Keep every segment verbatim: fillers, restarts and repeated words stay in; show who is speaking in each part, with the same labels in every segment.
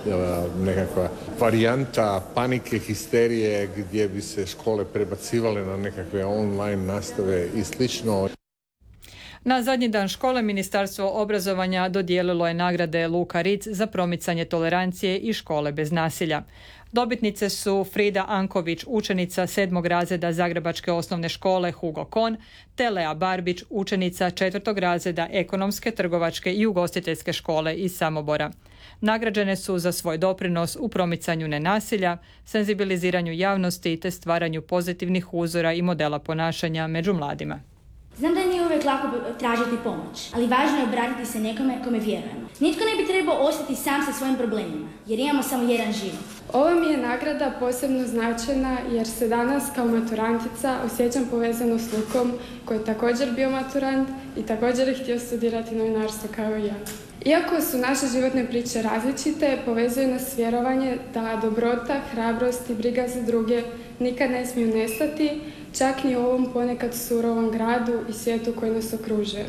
Speaker 1: nekakva varijanta panike, histerije gdje bi se škole prebacivale na nekakve online nastave i slično.
Speaker 2: Na zadnji dan škole Ministarstvo obrazovanja dodijelilo je nagrade Luka Ritz za promicanje tolerancije i škole bez nasilja. Dobitnice su Frida Anković, učenica sedmog razreda Zagrebačke osnovne škole Hugo Kon, te Lea Barbić, učenica četvrtog razreda Ekonomske, trgovačke i ugostiteljske škole iz Samobora. Nagrađene su za svoj doprinos u promicanju nenasilja, senzibiliziranju javnosti te stvaranju pozitivnih uzora i modela ponašanja među mladima.
Speaker 3: Znam da nije uvijek lako tražiti pomoć, ali važno je obratiti se nekome kome vjerujemo. Nitko ne bi trebao ostati sam sa svojim problemima, jer imamo samo jedan život.
Speaker 4: Ova mi je nagrada posebno značajna jer se danas kao maturantica osjećam povezano s Lukom, koji je također bio maturant i također je htio studirati novinarstvo kao i ja. Iako su naše životne priče različite, povezuju nas vjerovanje da dobrota, hrabrost i briga za druge nikad ne smiju nestati, čak ni u ovom ponekad surovom gradu i svijetu koji nas okružuje.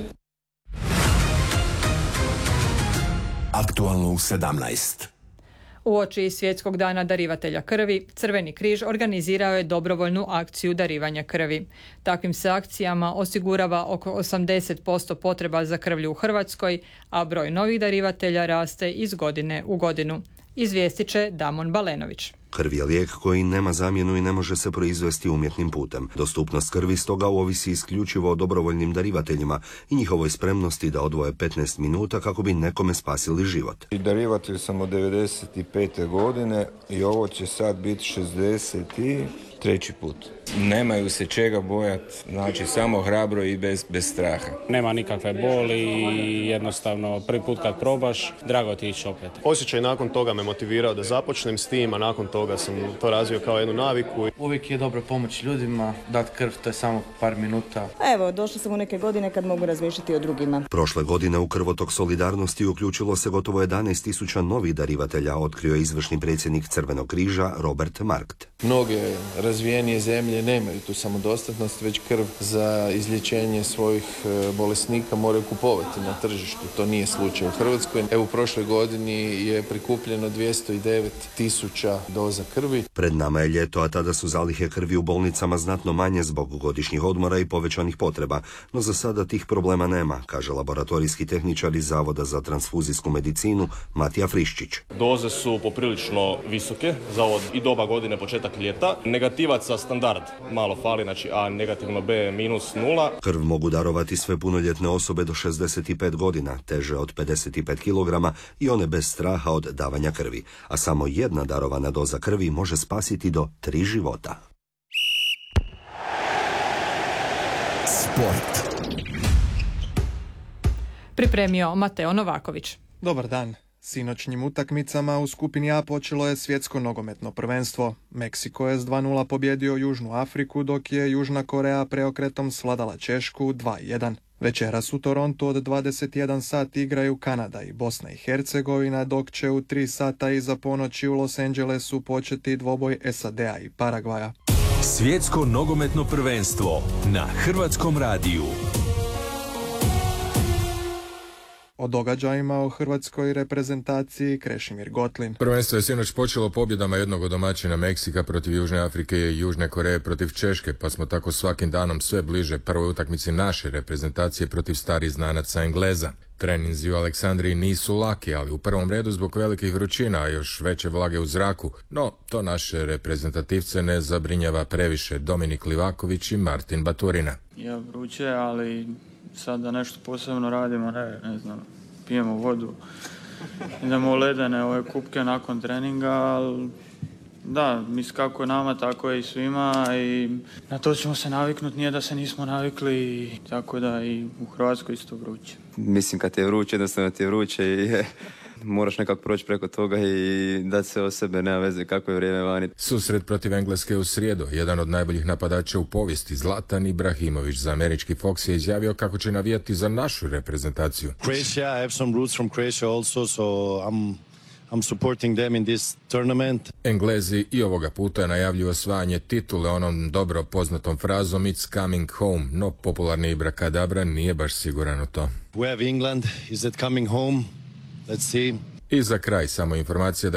Speaker 5: Aktualno u sedamnaest.
Speaker 2: Uoči Svjetskog dana darivatelja krvi, Crveni križ organizirao je dobrovoljnu akciju darivanja krvi. Takvim se akcijama osigurava oko osamdeset posto potreba za krvlju u Hrvatskoj, a broj novih darivatelja raste iz godine u godinu. Izvijestit će Damon Balenović.
Speaker 6: Krv je lijek koji nema zamjenu i ne može se proizvesti umjetnim putem. Dostupnost krvi stoga ovisi isključivo o dobrovoljnim darivateljima i njihovoj spremnosti da odvoje petnaest minuta kako bi nekome spasili život.
Speaker 7: Darivatelj sam od devedeset pete godine i ovo će sad biti šezdeset treći put. Nemaju se čega bojati, znači samo hrabro i bez, bez straha.
Speaker 8: Nema nikakve boli i jednostavno prvi put kad probaš, drago ti ići opet.
Speaker 9: Osjećaj nakon toga me motivirao da započnem s tim, a nakon toga sam to razvio kao jednu naviku.
Speaker 10: Uvijek je dobro pomoći ljudima, dati krv, to je samo par minuta.
Speaker 11: Evo, došla sam u neke godine kad mogu razmišljati o drugima.
Speaker 6: Prošle godine u krvotok solidarnosti uključilo se gotovo jedanaest tisuća novih darivatelja, otkrio je izvršni predsjednik Crvenog križa Robert Markt.
Speaker 7: Mnoge razvijenije zemlje nemaju tu samodostatnost, već krv za izlječenje svojih bolesnika moraju kupovati na tržištu. To nije slučaj u Hrvatskoj. Evo u prošloj godini je prikupljeno dvjesto devet tisuća doza krvi.
Speaker 6: Pred nama je ljeto, a tada su zalihe krvi u bolnicama znatno manje zbog godišnjih odmora i povećanih potreba. No za sada tih problema nema, kaže laboratorijski tehničar iz Zavoda za transfuzijsku medicinu Matija Friščić.
Speaker 12: Doze su poprilično visoke za ovo i doba godine, početak ljeta. Negativaca standard malo fali, znači A negativno, B minus nula.
Speaker 6: Krv mogu darovati sve punoljetne osobe do šezdeset pet godina, teže od pedeset pet kilograma i one bez straha od davanja krvi. A samo jedna darovana doza krvi može spasiti do tri života.
Speaker 5: Sport.
Speaker 2: Pripremio Mateo Novaković.
Speaker 13: Dobar dan. Sinoćnjim utakmicama u skupini A počelo je svjetsko nogometno prvenstvo. Meksiko je s dva nula pobjedio Južnu Afriku, dok je Južna Koreja preokretom svladala Češku dva jedan. Večeras u Torontu od dvadeset jedan sat igraju Kanada i Bosna i Hercegovina, dok će u tri sata iza ponoći u Los Angelesu početi dvoboj S A D-a i Paragvaja.
Speaker 5: Svjetsko nogometno prvenstvo na Hrvatskom radiju.
Speaker 13: O događajima o hrvatskoj reprezentaciji Krešimir Gotlin.
Speaker 14: Prvenstvo je sinoć počelo pobjedama jednog od domaćina Meksika protiv Južne Afrike i Južne Koreje protiv Češke, pa smo tako svakim danom sve bliže prvoj utakmici naše reprezentacije protiv starih znanaca Engleza. Treninzi u Aleksandriji nisu laki, ali u prvom redu zbog velikih vrućina, a još veće vlage u zraku. No, to naše reprezentativce ne zabrinjava previše. Dominik Livaković i Martin Baturina.
Speaker 15: Ja vruće, ali sad da nešto posebno radimo, ne, ne znam, pijemo vodu, idemo u ledene ove kupke nakon treninga, ali da, mislim kako je nama, tako je i svima i na to ćemo se naviknuti, nije da se nismo navikli, tako da i u Hrvatskoj isto vruće.
Speaker 16: Mislim kad je vruće, jednostavno ti je vruće i moraš nekako proći preko toga i dati se o sebe, nema veze kako je vrijeme vani.
Speaker 14: Susret protiv Engleske u srijedu. Jedan od najboljih napadača u povijesti, Zlatan Ibrahimović, za američki Fox je izjavio kako će navijati za našu reprezentaciju.
Speaker 17: Croatia, I have some roots from Croatia also, so I'm I'm supporting them in this tournament.
Speaker 14: Englezi i ovoga puta najavljuju osvajanje titule onom dobro poznatom frazom It's coming home, no popularni Ibrakadabra nije baš siguran u to.
Speaker 17: We have England, is it coming home? Let's see.
Speaker 14: I za kraj samo informacija da